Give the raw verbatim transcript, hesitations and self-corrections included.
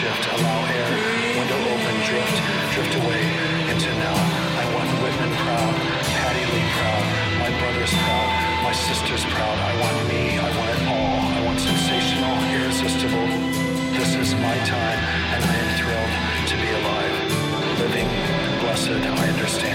shift, allow air, window open, drift, drift away into now. I want Whitman proud, Patty Lee proud, my brother's proud, my sister's proud. I want me, I want it all. I want sensational, irresistible. This is my time, and I am thrilled to be alive. Living, blessed, I understand.